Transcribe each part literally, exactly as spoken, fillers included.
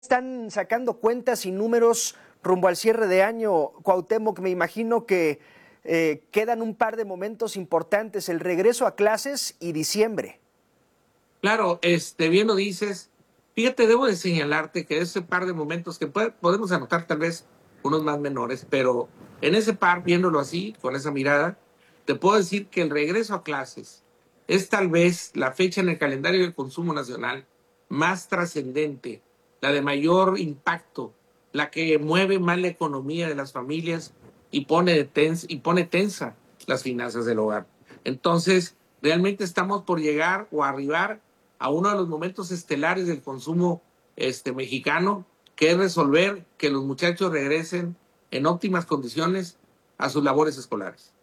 Están sacando cuentas y números rumbo al cierre de año, Cuauhtémoc. Me imagino que eh, quedan un par de momentos importantes, el regreso a clases y diciembre. Claro, este, bien lo dices. Fíjate, debo de señalarte que ese par de momentos que puede- podemos anotar tal vez unos más menores, pero en ese par, viéndolo así, con esa mirada, te puedo decir que el regreso a clases es tal vez la fecha en el calendario del consumo nacional más trascendente, la de mayor impacto, la que mueve más la economía de las familias y pone, de tens- y pone tensa las finanzas del hogar. Entonces, realmente estamos por llegar o arribar a uno de los momentos estelares del consumo este, mexicano, que es resolver que los muchachos regresen en óptimas condiciones a sus labores escolares.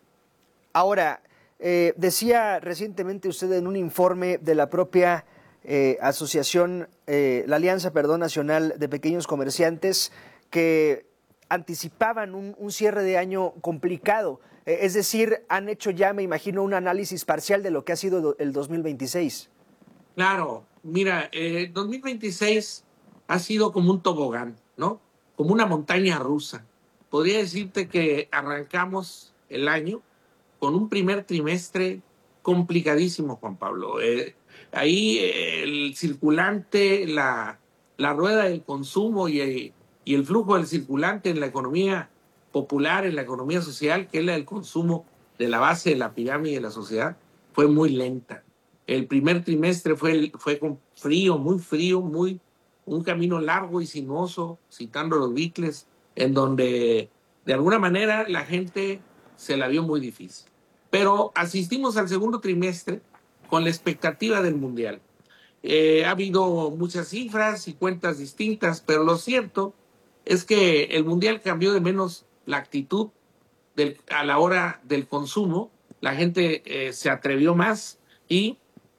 Ahora, eh, decía recientemente usted en un informe de la propia eh, asociación, eh, la Alianza, perdón, Nacional de Pequeños Comerciantes, que anticipaban un, un cierre de año complicado. Eh, es decir, han hecho ya, me imagino, un análisis parcial de lo que ha sido do- el dos mil veintiséis. Claro, mira, eh, dos mil veintiséis ha sido como un tobogán, ¿no? Como una montaña rusa. Podría decirte que arrancamos el año con un primer trimestre complicadísimo, Juan Pablo. Eh, ahí eh, el circulante, la, la rueda del consumo y el, y el flujo del circulante en la economía popular, en la economía social, que es la del consumo de la base de la pirámide de la sociedad, fue muy lenta. El primer trimestre fue, fue con frío, muy frío, muy, un camino largo y sinuoso, citando los Beatles, en donde de alguna manera la gente se la vio muy difícil. Pero asistimos al segundo trimestre con la expectativa del Mundial. Eh, ha habido muchas cifras y cuentas distintas, pero lo cierto es que el Mundial cambió de menos la actitud del, a la hora del consumo. La gente eh, se atrevió más y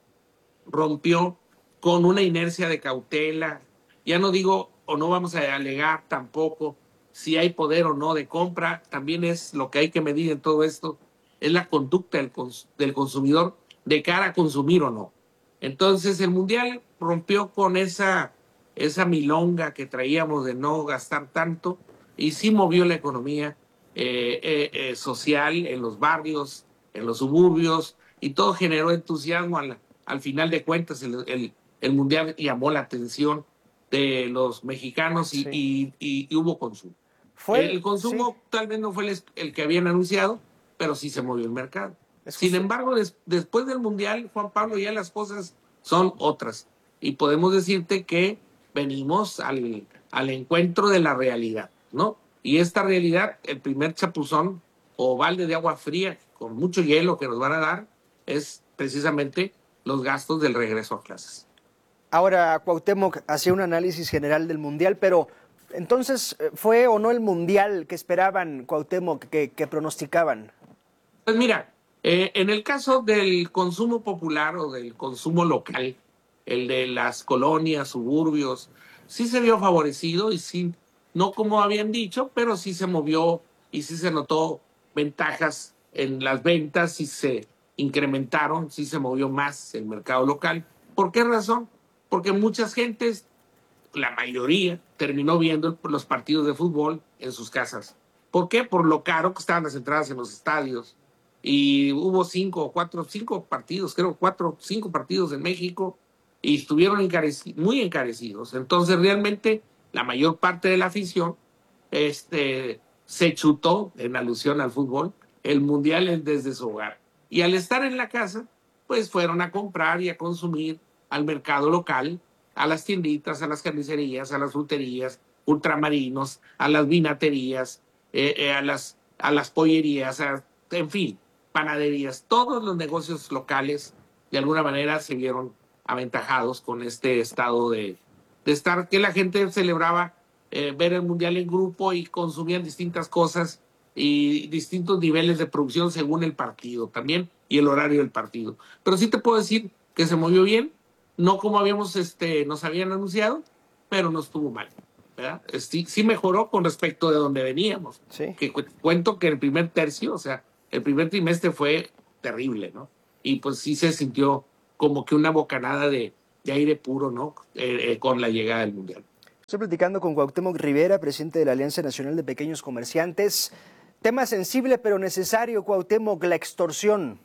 rompió con una inercia de cautela. Ya no digo o no vamos a alegar tampoco si hay poder o no de compra, también es lo que hay que medir en todo esto, es la conducta del, cons del consumidor de cara a consumir o no. Entonces el Mundial rompió con esa, esa milonga que traíamos de no gastar tanto y sí movió la economía eh, eh, eh, social en los barrios, en los suburbios, y todo generó entusiasmo a la, al final de cuentas el, el, el Mundial llamó la atención de los mexicanos y, Sí. y, y, y hubo consumo. Fue El el, sí, consumo tal vez no fue el, el que habían anunciado, pero sí se movió el mercado. es Sin justo. embargo, des, después del Mundial, Juan Pablo, ya las cosas son otras. Y podemos decirte que venimos al, al encuentro de la realidad, ¿no? Y esta realidad, el primer chapuzón o balde de agua fría con mucho hielo que nos van a dar, es precisamente los gastos del regreso a clases. Ahora, Cuauhtémoc hacía un análisis general del Mundial, pero entonces, eh, ¿fue o no el Mundial que esperaban, Cuauhtémoc, que, que pronosticaban? Pues mira, eh, en el caso del consumo popular o del consumo local, el de las colonias, suburbios, sí se vio favorecido y sí, no como habían dicho, pero sí se movió y sí se notó ventajas en las ventas, sí se incrementaron, sí se movió más el mercado local. ¿Por qué razón? Porque muchas gentes, la mayoría, terminó viendo los partidos de fútbol en sus casas. ¿Por qué? Por lo caro que estaban las entradas en los estadios. Y hubo cinco, cuatro, cinco partidos, creo cuatro, cinco partidos en México y estuvieron encareci muy encarecidos. Entonces, realmente, la mayor parte de la afición este, se chutó, en alusión al fútbol, el mundial desde su hogar. Y al estar en la casa, pues fueron a comprar y a consumir al mercado local, a las tienditas, a las carnicerías, a las fruterías, ultramarinos, a las vinaterías, eh, eh, a, las, a las pollerías, a, en fin, panaderías, todos los negocios locales de alguna manera se vieron aventajados con este estado de, de estar que la gente celebraba eh, ver el mundial en grupo y consumían distintas cosas y distintos niveles de producción según el partido también y el horario del partido. Pero sí te puedo decir que se movió bien, no como habíamos, este, nos habían anunciado, pero no estuvo mal. ¿Verdad? Sí, sí mejoró con respecto de donde veníamos. Sí. Que cu cuento que el primer tercio, o sea, el primer trimestre fue terrible, ¿no? Y pues sí se sintió como que una bocanada de, de aire puro, ¿no? Eh, eh, con la llegada del Mundial. Estoy platicando con Cuauhtémoc Rivera, presidente de la Alianza Nacional de Pequeños Comerciantes. Tema sensible pero necesario, Cuauhtémoc, la extorsión.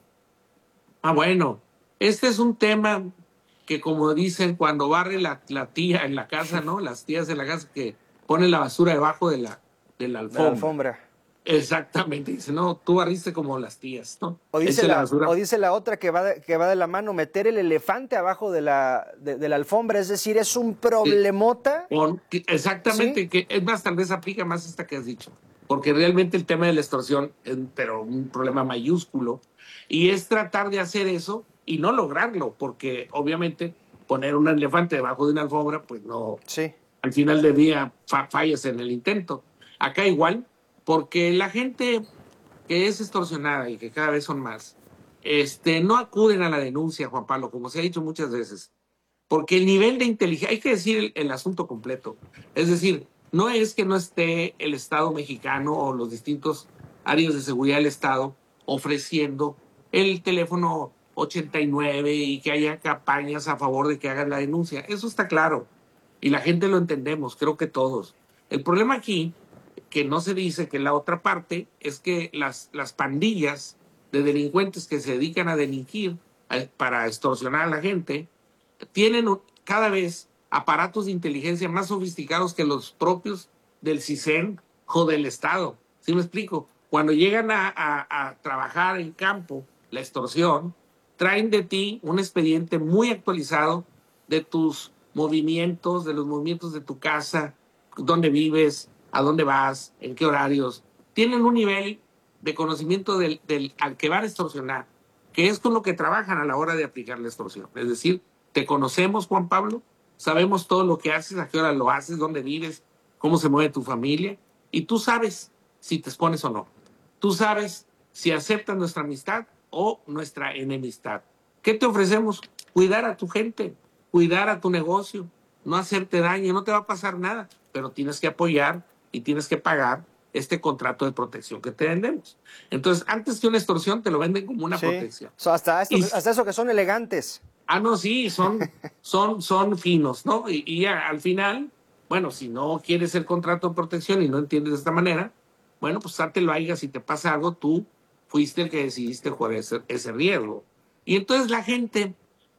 Ah, bueno, este es un tema que, como dicen, cuando barre la, la tía en la casa, ¿no? Las tías en la casa que ponen la basura debajo de la, de la De la alfombra. alfombra. Exactamente, dice, no, tú barriste como las tías, ¿no? O dice Eche la la, o basura. dice la otra que va, de, que va de la mano, meter el elefante abajo de la, de, de la alfombra, es decir, es un eh, problemota, con- que- ¿sí? exactamente, que es más, tal vez aplica más esta que has dicho, porque realmente el tema de la extorsión es, pero un problema mayúsculo, y es tratar de hacer eso y no lograrlo, porque obviamente poner un elefante debajo de una alfombra, pues no, Sí, al final del día fa- fallas en el intento. Acá igual, porque la gente que es extorsionada y que cada vez son más, este, no acuden a la denuncia, Juan Pablo, como se ha dicho muchas veces, porque el nivel de inteligencia, hay que decir el, el asunto completo, es decir, no es que no esté el Estado mexicano o los distintos áreas de seguridad del Estado ofreciendo el teléfono ochenta y nueve y que haya campañas a favor de que hagan la denuncia, eso está claro y la gente lo entendemos, creo que todos. El problema aquí, que no se dice, que la otra parte, es que las, las pandillas de delincuentes que se dedican a delinquir eh, para extorsionar a la gente, tienen cada vez aparatos de inteligencia más sofisticados que los propios del CISEN o del Estado. ¿Sí me explico? Cuando llegan a, a, a trabajar en campo, la extorsión, traen de ti un expediente muy actualizado de tus movimientos, de los movimientos de tu casa, dónde vives, a dónde vas, en qué horarios. Tienen un nivel de conocimiento del, del al que van a extorsionar, que es con lo que trabajan a la hora de aplicar la extorsión. Es decir, te conocemos, Juan Pablo, sabemos todo lo que haces, a qué hora lo haces, dónde vives, cómo se mueve tu familia, y tú sabes si te expones o no. Tú sabes si aceptas nuestra amistad o nuestra enemistad. ¿Qué te ofrecemos? Cuidar a tu gente, cuidar a tu negocio, no hacerte daño, no te va a pasar nada, pero tienes que apoyar y tienes que pagar este contrato de protección que te vendemos. Entonces, antes que una extorsión, te lo venden como una sí. protección. O sea, hasta, esto, Y hasta eso que son elegantes. ah, no, sí, son, son, son finos, ¿no? Y, y ya, al final, bueno, si no quieres el contrato de protección y no entiendes de esta manera, bueno, pues lo hagas, si te pasa algo, tú fuiste el que decidiste jugar ese, ese riesgo. Y entonces la gente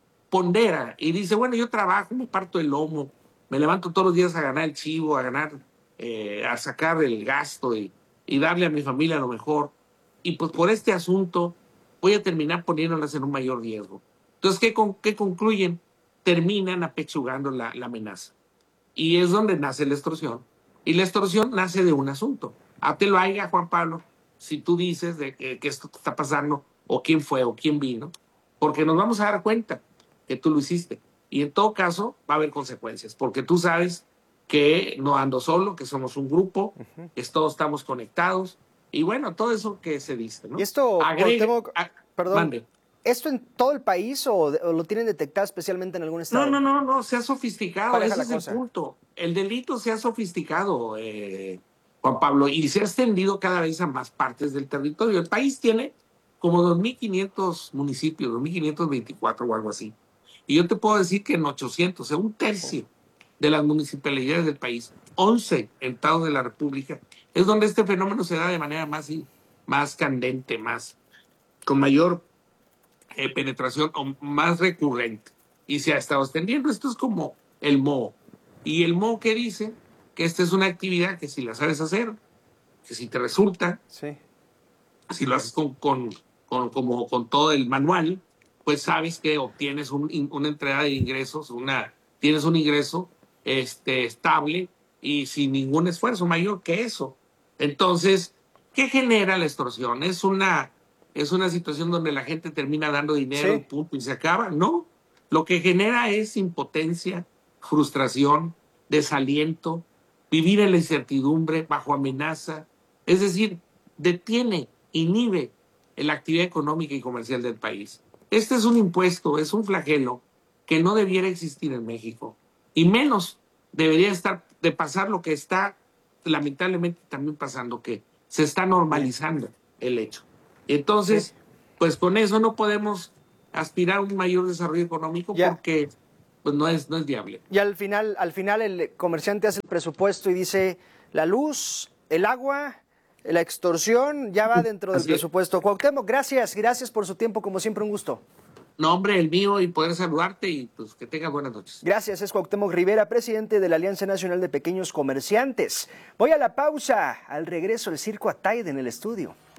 pondera y dice, bueno, yo trabajo, me parto el lomo, me levanto todos los días a ganar el chivo, a ganar, eh, a sacar el gasto y, y darle a mi familia lo mejor. Y pues por este asunto voy a terminar poniéndolas en un mayor riesgo. Entonces, ¿qué, con, qué concluyen? Terminan apechugando la, la amenaza. Y es donde nace la extorsión. Y la extorsión nace de un asunto. A te lo haya, Juan Pablo, si tú dices de que, que esto te está pasando, o quién fue, o quién vino, porque nos vamos a dar cuenta que tú lo hiciste. Y en todo caso va a haber consecuencias, porque tú sabes que no ando solo, que somos un grupo, que todos estamos conectados, y bueno, todo eso que se dice, Y ¿no? esto, Agrega, Cuauhtémoc, a, perdón, mande. ¿esto en todo el país o, o lo tienen detectado especialmente en algún No, estado? no, no, no, se ha sofisticado, Pareja ese la es el cosa. punto. El delito se ha sofisticado, eh, Juan Pablo, y se ha extendido cada vez a más partes del territorio. El país tiene como dos mil quinientos municipios, dos mil quinientos veinticuatro o algo así. Y yo te puedo decir que en ochocientos, o sea, un tercio de las municipalidades del país, once estados de la República, es donde este fenómeno se da de manera más, más candente, más, con mayor eh, penetración o más recurrente y se ha estado extendiendo. Esto es como el moho. Y el moho que dice que esta es una actividad que si la sabes hacer, que si te resulta, Sí. si lo haces con, con, con, como, con todo el manual, pues sabes que obtienes un, una entrada de ingresos, una, tienes un ingreso este, estable y sin ningún esfuerzo mayor que eso. Entonces, ¿qué genera la extorsión? ¿Es una, es una situación donde la gente termina dando dinero y Sí. punto y se acaba? No. Lo que genera es impotencia, frustración, desaliento, vivir en la incertidumbre, bajo amenaza. Es decir, detiene, inhibe la actividad económica y comercial del país. Este es un impuesto, es un flagelo que no debiera existir en México. Y menos debería estar de pasar lo que está lamentablemente también pasando, que se está normalizando el hecho. Sí. Entonces, pues con eso no podemos aspirar a un mayor desarrollo económico Ya. porque pues no es, no es viable. Y al final, al final el comerciante hace el presupuesto y dice, la luz, el agua, la extorsión, ya va dentro del Así es. presupuesto. Cuauhtémoc, gracias, gracias por su tiempo, como siempre, un gusto. No, hombre, el mío, y poder saludarte y pues que tengas buenas noches. Gracias, es Cuauhtémoc Rivera, presidente de la Alianza Nacional de Pequeños Comerciantes. Voy a la pausa, al regreso el circo Ataide en el estudio.